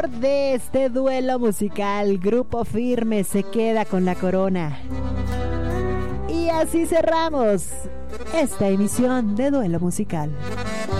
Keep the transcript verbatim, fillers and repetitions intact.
De este duelo musical, Grupo Firme se queda con la corona. Y así cerramos esta emisión de Duelo Musical.